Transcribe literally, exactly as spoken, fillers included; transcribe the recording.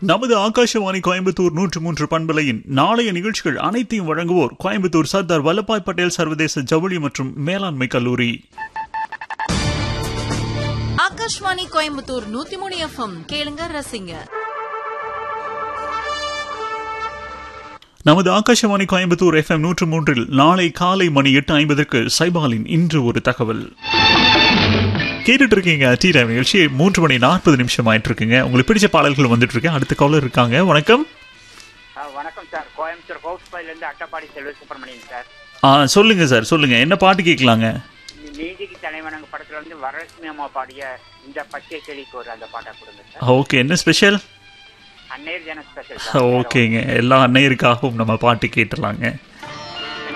நமது ஆகாஷவாணி கோயம்புத்தூர் நூற்று மூன்று பண்பலையின் நாளைய நிகழ்ச்சிகள் அனைத்தையும் வழங்குவோர் கோயம்புத்தூர் சர்தார் வல்லபாய் பட்டேல் சர்வதேச ஜவுளி மற்றும் மேலாண்மை கல்லூரி. ஆகாஷ்வாணி கோயம்புத்தூர் நூத்தி மூணு எஃப்எம் கேளுங்க ரசிங்க. நமது ஆகாஷவாணி கோயம்புத்தூர் எஃப் எம் நூற்று மூன்றில் நாளை காலை மணி எட்டு ஐம்பதற்கு சைபாலின் இன்று ஒரு தகவல் கேட்டுட்டு இருக்கீங்க. டி டைம் நிகழ்ச்சி மூன்று மணி நாற்பது நிமிஷம் ஆயிட்டு இருக்குங்க. உங்களுக்கு பிடிச்ச பாடல்கள் வந்துட்டு இருக்கேன். அடுத்த காலர் இருக்காங்க. வணக்கம். வணக்கம் சார். கோயம்புத்தூர் ஹவுஸ்பைல இருந்து அட்டப்பாடி செல்வ சுப்பிரமணியன் சார். ஆ சொல்லுங்க சார், சொல்லுங்க என்ன பாட்டு கேட்கலாங்க? நீதிக்கு தலைவனங்க படத்துல வந்து வரலட்சுமி அம்மா பாடிய இந்த பச்சை செடிக்கு ஒரு அந்த பாட்டை கொடுங்க சார். ஓகே, என்ன ஸ்பெஷல்? அன்னையர் ஜன ஸ்பெஷல். ஓகேங்க, எல்லா அன்னையருக்காகவும் நம்ம பாட்டு கேட்டுலாங்க.